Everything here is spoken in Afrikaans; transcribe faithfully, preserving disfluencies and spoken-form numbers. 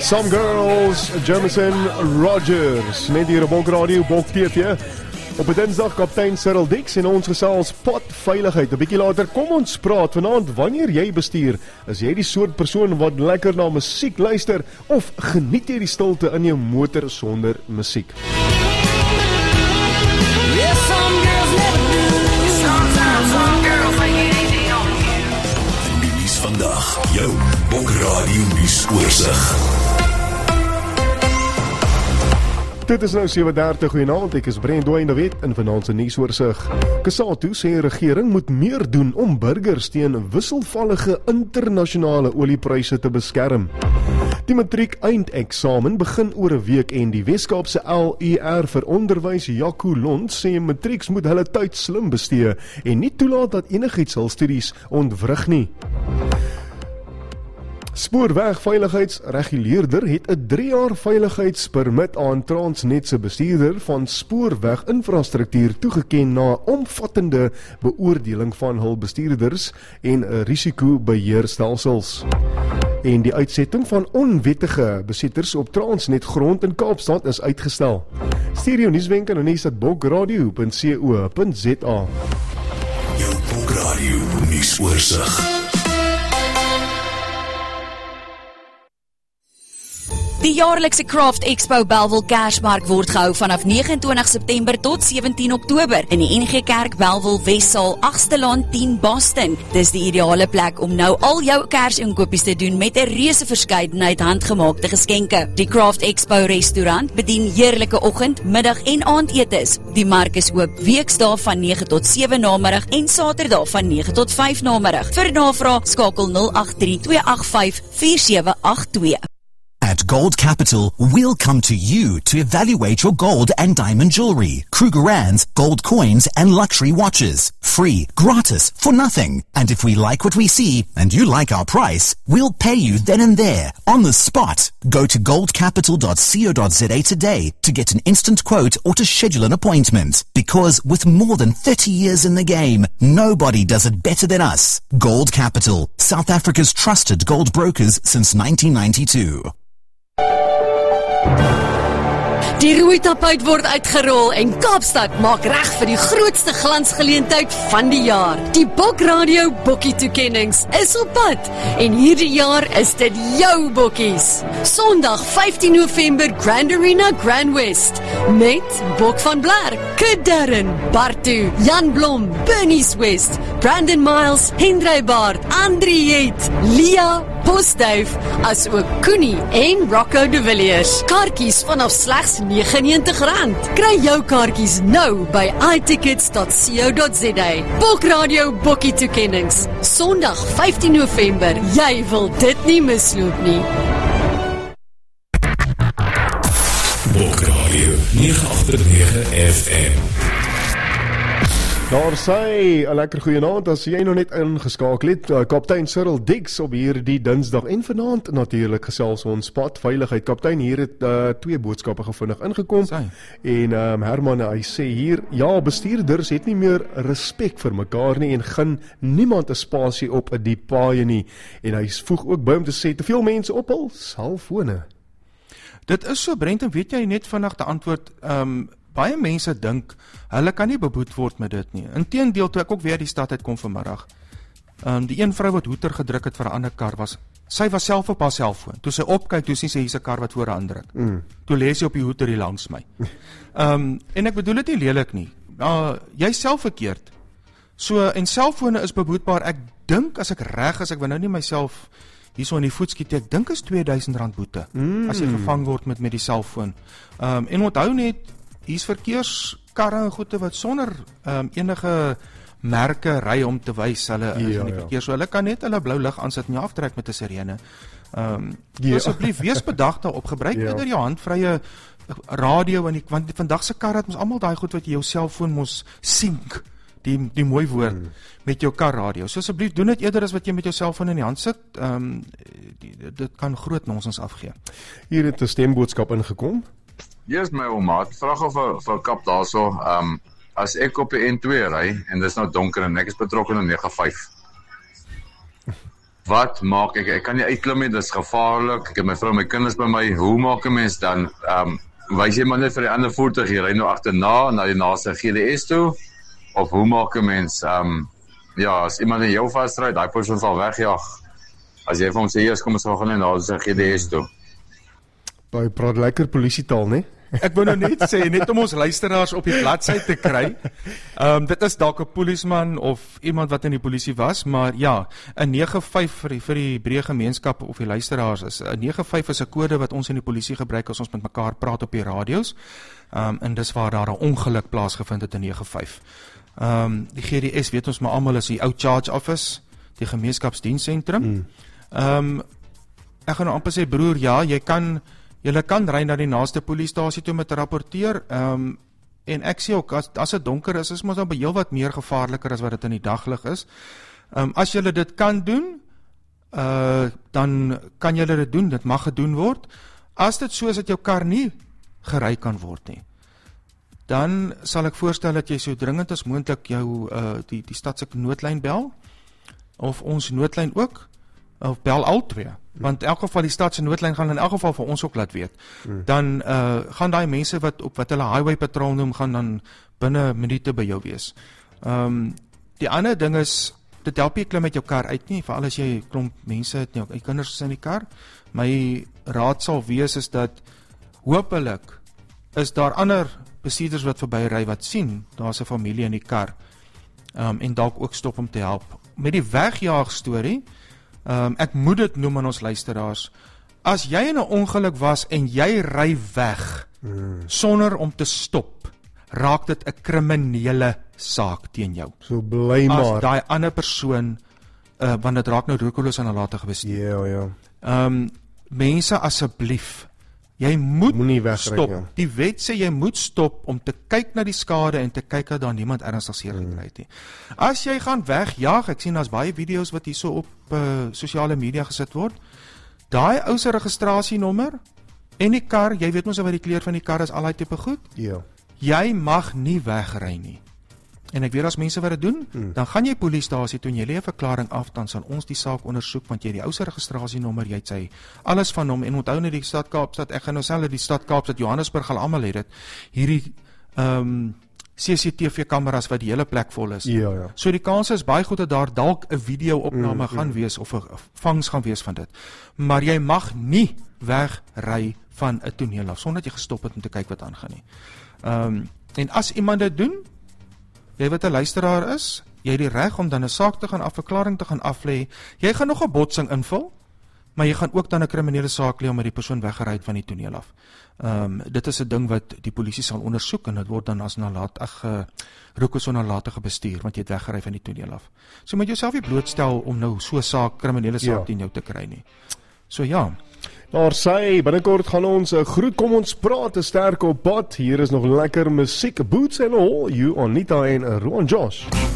Some Girls, Jamison Rogers, net hier op Bok Radio, Bok T V. Op 'n Dinsdag, kaptein Cyril Dix en ons gesels padveiligheid. 'n Bietjie later kom ons praat vanaand wanneer jy bestuur. Is jy die soort persoon wat lekker na musiek luister of geniet jy die stilte in jou motor sonder musiek? Vandag, jou Bok Radio nuus oorsig. Dit is nou sewe dertig, goeienaand, ek is Brent Dwayne de Wet in vanaand se nuusoorsig. Kusatu sê regering moet meer doen om burgers teen wisselvallige internasionale oliepryse te beskerm. Die matriek eindeksamen begin oor 'n week en die Weskaapse L E R vir onderwys Jaco Lont sê matrieks moet hulle tyd slim bestee en nie toelaat dat enigiets hul studies ontwrig nie. Spoorwegveiligheidsreguleerder het 'n drie jaar veiligheidspermit aan Transnet se bestuurder van spoorweginfrastruktuur toegeken na omvattende beoordeling van hul bestuurders en risikobeheerstelsels. En die uitsetting van onwettige besitters op Transnet grond in Kaapstad is uitgestel. Stuur jou nuuswenke na nuus at bokradio punt co punt za. Jou Bok Radio nuusoorsig. Die jaarlikse Craft Expo Bellville Kersmark word gehou vanaf nege en twintig September tot sewentien Oktober in die N G Kerk Bellville Westsaal agste laan tien Boston. Dis die ideale plek om nou al jou Kersinkopies te doen met 'n reuse verskeidenheid handgemaakte geskenke. Die Craft Expo restaurant bedien heerlike oggend, middag en aandetes. Die mark is oop weksdae van nege tot sewe namiddag en Saterdag van nege tot vyf namiddag. Vir navraag skakel nul agt drie twee agt vyf vier sewe agt twee. At Gold Capital, we'll come to you to evaluate your gold and diamond jewelry, Krugerrands, gold coins, and luxury watches. Free, gratis, for nothing. And if we like what we see, and you like our price, we'll pay you then and there, on the spot. Go to gold capital dot co dot za today to get an instant quote or to schedule an appointment. Because with more than thirty years in the game, nobody does it better than us. Gold Capital, South Africa's trusted gold brokers since nineteen ninety-two. Die rooi tapuit word uitgerol en Kaapstad maak reg vir die grootste glansgeleentheid van die jaar. Die Bok Radio Bokkie toekennings is op pad en hierdie jaar is dit jou bokkies. Sondag vyftien November Grand Arena Grand West met Bok van Blerk, Kid Darren, Bartu, Jan Blom, Bernice West, Brandon Miles, Hendrey Baard, Andrie Het, Lia Postduif, as ook Koenie en Rocco de Villiers. Kaartjies vanaf slegs negenennegentig rand. Kry jou kaartjies nou by i tickets dot co dot za. Bok Radio Bokkie toekennings. Sondag vyftien November. Jy wil dit nie misloop nie. Bok Radio nege agt nege F M. Daar sê, 'n lekker goeienaand as jy nog net ingeskakel het. Uh, Kaptein Cyril Dix op hierdie Dinsdag en vanaand natuurlik gesels ons padveiligheid. Kaptein, hier het uh, twee boodskappe gevindig ingekom. Sy. En um, Herman, hy sê hier, ja, bestuurders het nie meer respek vir mekaar nie en gun niemand 'n spasie op 'n die paaie nie. En hy voeg ook by om te sê, te veel mense op hul selfone. Dit is so, Brent, en weet jy net vandag te antwoord, um, baie mense dink, hulle kan nie beboet word met dit nie. Inteendeel, toe ek ook weer die stad uitkom vanmiddag, um, die een vrou wat hoeter gedruk het vir 'n ander kar was, sy was self op haar selfoon. Toe sy opkyk, toe sien sy hier's 'n kar wat voor haar aandruk. Mm. Toe lees sy op die hoeter hier langs my. um, en ek bedoel dit nie lelik nie. Uh, jy is self verkeerd. So, en selfone is beboetbaar. Ek dink, as ek reg is, ek wil nou nie myself hier so in die voet skiet, ek dink is twee duisend rand boete, mm. as jy gevang word met met die selfoon. Um, en onthou net, hier's verkeerskarre en goede wat sonder um, enige merke ry om te wys hulle is ja, in die verkeer. So hulle kan net hulle blou lig aansit en jou aftrek met 'n sirene. Um, ja. Asseblief, wees bedag daarop. Gebruik ja. eerder jou handvrye radio en die, want vandag se karre het mos almal daai goed wat jy jou selfoon mos sync, die die mooi woord hmm. met jou karradio. So asseblief doen dit eerder as wat jy met jou selfoon in die hand sit. Um, die, dit kan groot nonsens afgee. Hier het 'n stemboodskap ingekom. Hier is my ouma, vraag of vir, vir kap daarso, um, as ek op die N twee ry, en dis nou donker en ek is betrokke in nege vyf, wat maak ek? Ek kan nie uitklim nie, dis gevaarlik. Ek het my vrou en my kinders by my. Hoe maak 'n mens dan? Ehm um, wys jy maar net vir die ander voertuig, jy ry nou agterna na die naaste G D S toe, of hoe maak 'n mens? Ehm um, ja, as iemand in jou vasry, daai persoon sal wegjaag. As jy vir hom sê, "Eers kom ons gaan net na die G D S toe." Baie praat lekker polisietaal, né? Ek wou nou net sê, net om ons luisteraars op die bladsy te kry. Ehm um, dit is dalk 'n polisieman of iemand wat in die polisie was, maar ja, 'n nege vyf vir die vir die breë gemeenskap of die luisteraars is 'n nege vyf is 'n kode wat ons in die polisie gebruik as ons met mekaar praat op die radio's. Ehm um, en dis waar daar 'n ongeluk plaasgevind het in nege vyf. Ehm um, die G D S weet ons maar almal is die ou charge office, die gemeenskapsdienssentrum. Mm. Ehm um, ek gaan nou amper sê broer, ja, jy kan Julle kan ry na die naaste polisiestasie toe met 'n rapporteur. Ehm um, en ek sê ook as as dit donker is, is mos dan heel wat meer gevaarliker as wat dit in die daglig is. Ehm um, as julle dit kan doen, uh dan kan julle dit doen. Dit mag gedoen word. As dit so is dat jou kar nie gery kan word nie, dan sal ek voorstel dat jy so dringend as moontlik jou uh die die stad se noodlyn bel of ons noodlyn ook, of bel al twee. Want in elk geval die stad se noodlyn gaan in elk geval vir ons ook laat weet. Hmm. Dan uh, gaan daai mense wat op wat hulle highway patrol noem, gaan dan binne minute by jou wees. Ehm um, die ander ding is, dit help jy klim met jou kar uit nie, veral as jy klomp mense het, nie, jy kinders is in die kar. My raad sal wees is dat hopelik is daar ander bestuurders wat verby ry wat sien daar's 'n familie in die kar. Ehm um, en dalk ook stop om te help. Met die wegjaag storie, Um, ek moet dit noem aan ons luisteraars, as jy in 'n ongeluk was en jy ry weg hmm. sonder om te stop, raak dit 'n kriminele saak teen jou. So bly maar. As daai ander persoon, uh, want dit raak nou roekeloos en nalatige bestuur. Ja, ja. Um, mense asseblief, jy moet stop. Ja. Die wet sê jy moet stop om te kyk na die skade en te kyk dat daar niemand ernstig seer gekry het nie. As jy gaan wegjaag, ek sien daar's baie video's wat hier so op uh, sosiale media gesit word. Daai ou se registrasienommer en die kar, jy weet mos wat die kleur van die kar is, al daai tipe goed. Ja. Jy mag nie wegry nie. En ek weet as mense wat dit doen, hmm. dan gaan jy polisiestasie toe en jy lê 'n verklaring af, dan sal ons die saak ondersoek want jy het die ou se registrasienommer, jy het sy alles van hom en onthou net die stad Kaapstad, ek gaan nou self die stad Kaapstad, Johannesburg al almal het dit. Hierdie ehm um, C C T V kameras wat die hele plek vol is. Ja, ja. So die kans is baie goed dat daar dalk 'n video-opname mm, gaan mm. wees of 'n vangs gaan wees van dit. Maar jy mag nie wegry van 'n toneel af sonder dat jy gestop het om te kyk wat aangaan nie. Ehm um, en as iemand dit doen, jy wat 'n luisteraar is, jy het die reg om dan 'n saak te gaan af, verklaring te gaan aflê. Jy gaan nog 'n botsing invul, maar jy gaan ook dan 'n kriminele saak lê omdat die persoon weggery het van die toneel af. Ehm um, dit is 'n ding wat die polisie sal ondersoek en dit word dan as nalat ag uh, roekeloos nalatige bestuur want jy het weggery van die toneel af. So moet jouself nie blootstel om nou so 'n saak, kriminele saak ja. teen jou te kry nie. So ja. Daar sê, binnekort gaan ons 'n groet kom ons praat 'n sterk op pad. Hier is nog lekker musiek, Boots and All, you Anita en Ron Josh.